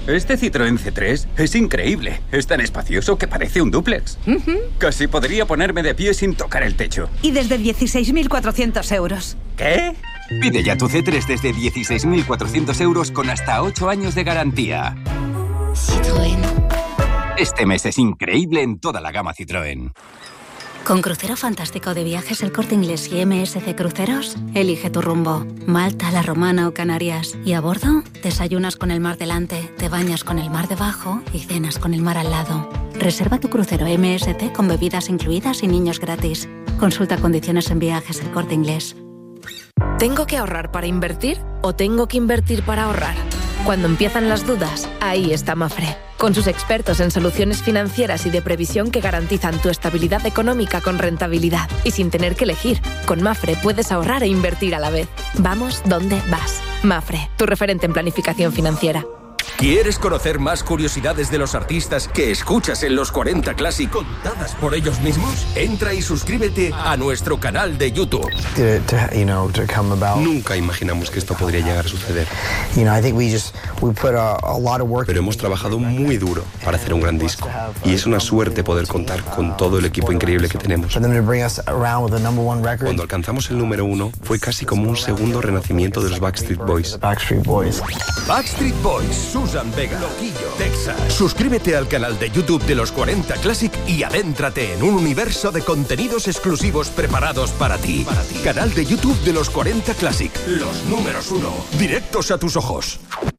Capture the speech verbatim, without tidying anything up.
Este Citroën C tres es increíble. Es tan espacioso que parece un dúplex. Uh-huh. Casi podría ponerme de pie sin tocar el techo. Y desde dieciséis mil cuatrocientos euros. ¿Qué? Pide ya tu C tres desde dieciséis mil cuatrocientos euros con hasta ocho años de garantía. Citroën. Este mes es increíble en toda la gama Citroën. Con Crucero Fantástico de Viajes El Corte Inglés y M S C Cruceros, elige tu rumbo. Malta, La Romana o Canarias. Y a bordo, desayunas con el mar delante, te bañas con el mar debajo y cenas con el mar al lado. Reserva tu crucero M S C con bebidas incluidas y niños gratis. Consulta condiciones en Viajes El Corte Inglés. ¿Tengo que ahorrar para invertir o tengo que invertir para ahorrar? Cuando empiezan las dudas, ahí está Mafre. Con sus expertos en soluciones financieras y de previsión que garantizan tu estabilidad económica con rentabilidad. Y sin tener que elegir, con Mafre puedes ahorrar e invertir a la vez. Vamos donde vas. Mafre, tu referente en planificación financiera. ¿Quieres conocer más curiosidades de los artistas que escuchas en los cuarenta Classic contadas por ellos mismos? Entra y suscríbete a nuestro canal de YouTube. Nunca imaginamos que esto podría llegar a suceder. Pero hemos trabajado muy duro para hacer un gran disco. Y es una suerte poder contar con todo el equipo increíble que tenemos. Cuando alcanzamos el número uno, fue casi como un segundo renacimiento de los Backstreet Boys. Backstreet Boys. Backstreet Boys. Susan Vega, Loquillo, Texas. Suscríbete al canal de YouTube de los cuarenta Classic y adéntrate en un universo de contenidos exclusivos preparados para ti. Para ti. Canal de YouTube de los cuarenta Classic. Los números uno. Directos a tus ojos.